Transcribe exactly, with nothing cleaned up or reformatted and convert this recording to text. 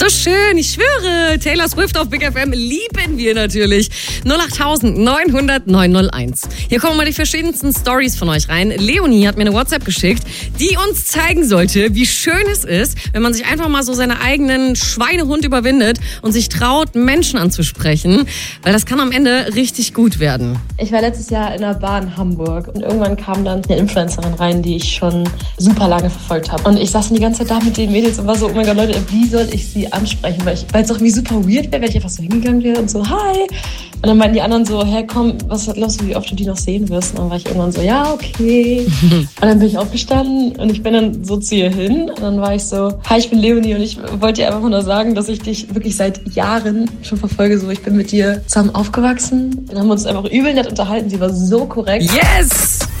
So schön, ich schwöre. Taylor Swift auf Big F M lieben wir natürlich. null acht neun null null neun null eins. Hier kommen mal die verschiedensten Stories von euch rein. Leonie hat mir eine WhatsApp geschickt, die uns zeigen sollte, wie schön es ist, wenn man sich einfach mal so seinen eigenen Schweinehund überwindet und sich traut, Menschen anzusprechen. Weil das kann am Ende richtig gut werden. Ich war letztes Jahr in einer Bar in Hamburg und irgendwann kam dann eine Influencerin rein, die ich schon super lange verfolgt habe. Und ich saß dann die ganze Zeit da mit den Mädels und war so, oh mein Gott, Leute, wie soll ich sie ansprechen? Weil ich, weil es auch irgendwie super weird wäre, wenn ich einfach so hingegangen wäre und so, hi. Und dann meinten die anderen so, hey, komm, was glaubst du, wie oft du die noch sehen wirst? Und dann war ich irgendwann so, ja, okay. Und dann bin ich aufgestanden und ich bin dann so zu ihr hin. Und dann war ich so, hi, ich bin Leonie und ich wollte dir einfach nur sagen, dass ich dich wirklich seit Jahren schon verfolge. So, ich bin mit dir zusammen aufgewachsen und haben uns einfach übel nett unterhalten. Sie war so korrekt. Yes!